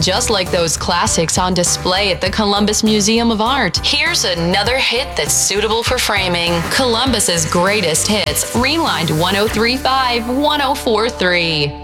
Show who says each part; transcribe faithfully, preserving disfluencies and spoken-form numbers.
Speaker 1: just like those classics on display at the Columbus Museum of Art. Here's another hit that's suitable for framing. Columbus's greatest hits, Rewind one oh three point five, one oh four point three.